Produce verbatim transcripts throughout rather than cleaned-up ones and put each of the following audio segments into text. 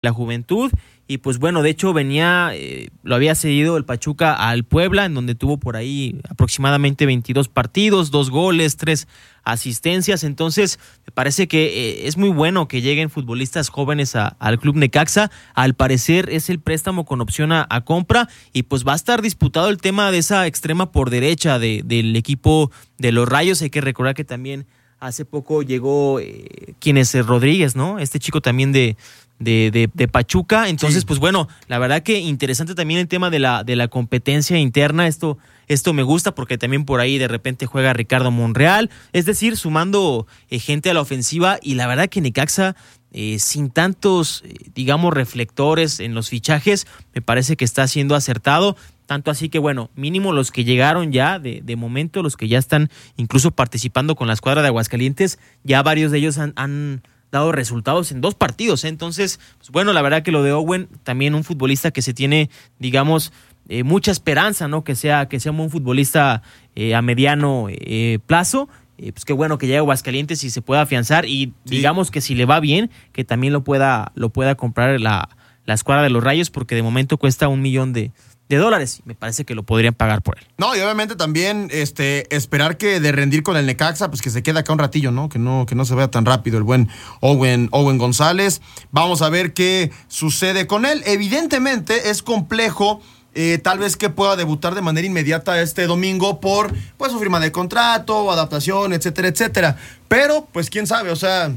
la Juventud, y pues bueno, de hecho venía, eh, lo había cedido el Pachuca al Puebla, en donde tuvo por ahí aproximadamente veintidós partidos, dos goles, tres asistencias. Entonces me parece que eh, es muy bueno que lleguen futbolistas jóvenes a, al Club Necaxa. Al parecer es el préstamo con opción a, a compra, y pues va a estar disputado el tema de esa extrema por derecha de, del equipo de los Rayos. Hay que recordar que también hace poco llegó eh, quien es Rodríguez, ¿no? Este chico también de De, de, de Pachuca. Entonces, sí. Pues bueno, la verdad que interesante también el tema de la, de la competencia interna. Esto, esto me gusta porque también por ahí de repente juega Ricardo Monreal, es decir, sumando eh, gente a la ofensiva, y la verdad que Necaxa, eh, sin tantos, eh, digamos, reflectores en los fichajes, me parece que está siendo acertado. Tanto así que, bueno, mínimo los que llegaron ya, de, de momento, los que ya están incluso participando con la escuadra de Aguascalientes, ya varios de ellos han, han dado resultados en dos partidos, ¿eh? Entonces, pues bueno, la verdad que lo de Owen, también un futbolista que se tiene, digamos, eh, mucha esperanza, ¿no? Que sea, que sea un futbolista eh, a mediano eh, plazo. Eh, pues qué bueno que llegue a Aguascalientes y se pueda afianzar, y sí. Digamos que si le va bien, que también lo pueda, lo pueda comprar la, la escuadra de los Rayos, porque de momento cuesta un millón de de dólares. Me parece que lo podrían pagar por él. No, y obviamente también este, esperar que de rendir con el Necaxa, pues que se quede acá un ratillo, ¿no? Que no, que no se vea tan rápido el buen Owen, Owen González. Vamos a ver qué sucede con él. Evidentemente es complejo, eh, tal vez que pueda debutar de manera inmediata este domingo por pues su firma de contrato, adaptación, etcétera, etcétera. Pero, pues quién sabe, o sea,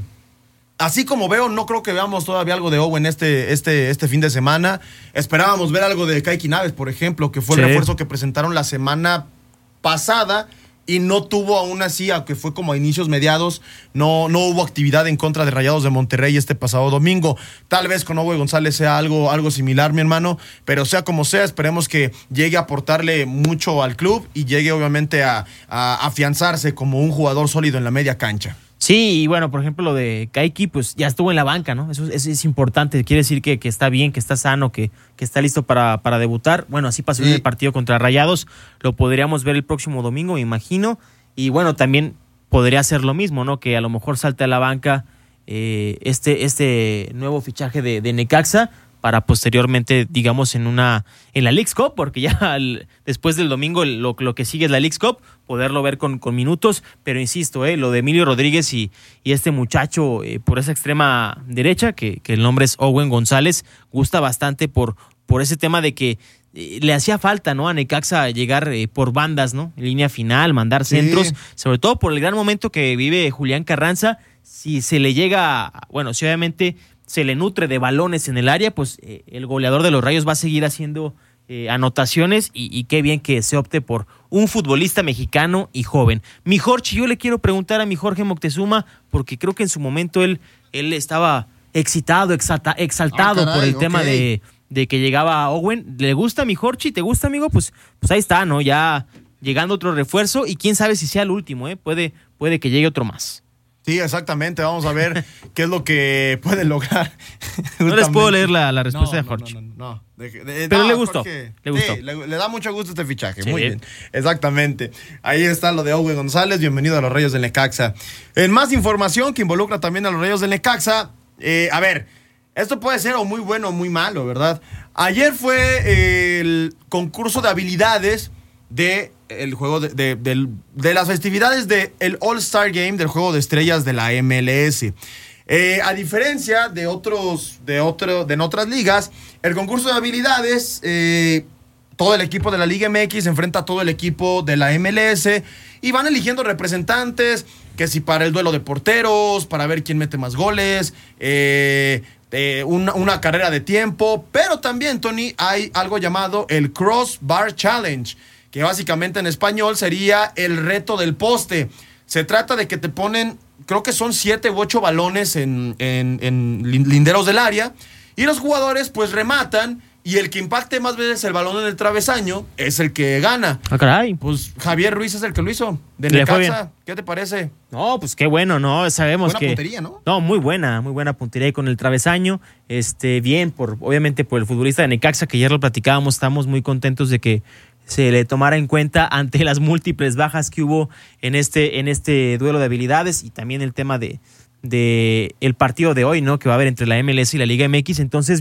así como veo, no creo que veamos todavía algo de Owen este, este, este fin de semana. Esperábamos ver algo de Kayki Naves, por ejemplo, que fue sí. el refuerzo que presentaron la semana pasada y no tuvo aún así, aunque fue como a inicios mediados, no, no hubo actividad en contra de Rayados de Monterrey este pasado domingo. Tal vez con Owen González sea algo, algo similar, mi hermano, pero sea como sea, esperemos que llegue a aportarle mucho al club y llegue obviamente a, a afianzarse como un jugador sólido en la media cancha. Sí, y bueno, por ejemplo, lo de Kayki, pues ya estuvo en la banca, ¿no? Eso, eso es importante, quiere decir que, que está bien, que está sano, que, que está listo para, para debutar. Bueno, así pasó sí. en el partido contra Rayados, lo podríamos ver el próximo domingo, me imagino, y bueno, también podría ser lo mismo, ¿no? Que a lo mejor salte a la banca eh, este, este nuevo fichaje de, de Necaxa, para posteriormente, digamos, en una en la Leagues Cup, porque ya al, después del domingo lo, lo que sigue es la Leagues Cup, poderlo ver con, con minutos. Pero insisto, eh, lo de Emilio Rodríguez y, y este muchacho eh, por esa extrema derecha, que, que el nombre es Owen González, gusta bastante por, por ese tema de que eh, le hacía falta, ¿no? A Necaxa llegar eh, por bandas, ¿no? En línea final, mandar centros, sí. sobre todo por el gran momento que vive Julián Carranza. Si se le llega, bueno, si obviamente se le nutre de balones en el área, pues eh, el goleador de los Rayos va a seguir haciendo eh, anotaciones, y, y qué bien que se opte por un futbolista mexicano y joven. Mi Jorge, yo le quiero preguntar a mi Jorge Moctezuma, porque creo que en su momento él, él estaba excitado, exalta, exaltado ah, caray, por el okay. tema de, de que llegaba Owen. ¿Le gusta mi Jorge? ¿Te gusta, amigo? Pues, pues ahí está, ¿no? Ya llegando otro refuerzo, y quién sabe si sea el último, ¿eh? Puede, puede que llegue otro más. Sí, exactamente. Vamos a ver qué es lo que puede lograr. No les puedo leer la, la respuesta no, de Jorge. No, no, no. no. De, de, Pero no, le gustó. Jorge, le gustó. Sí, le, le da mucho gusto este fichaje. Sí. Muy bien. Exactamente. Ahí está lo de Owen González. Bienvenido a los Rayos del Necaxa. En más información que involucra también a los Rayos del Necaxa. Eh, a ver, esto puede ser o muy bueno o muy malo, ¿verdad? Ayer fue el concurso de habilidades de el juego de, de, de, de las festividades del All-Star Game del Juego de Estrellas de la M L S. Eh, a diferencia de otros, de otro, de en otras ligas, el concurso de habilidades, eh, todo el equipo de la Liga M X se enfrenta a todo el equipo de la M L S y van eligiendo representantes, que si para el duelo de porteros, para ver quién mete más goles, eh, eh, una, una carrera de tiempo, pero también, Tony, hay algo llamado el Crossbar Challenge, que básicamente en español sería el reto del poste. Se trata de que te ponen, creo que son siete u ocho balones en, en, en linderos del área, y los jugadores pues rematan, y el que impacte más veces el balón en el travesaño es el que gana. Ah, caray. Pues Javier Ruiz es el que lo hizo, de Necaxa. ¿Qué te parece? No, pues qué bueno, ¿no? Sabemos buena que... Buena puntería, ¿no? No, muy buena, muy buena puntería con el travesaño. Este, bien, por obviamente por el futbolista de Necaxa, que ya lo platicábamos, estamos muy contentos de que se le tomara en cuenta ante las múltiples bajas que hubo en este, en este duelo de habilidades, y también el tema de, de el partido de hoy, ¿no? Que va a haber entre la M L S y la Liga M X. Entonces,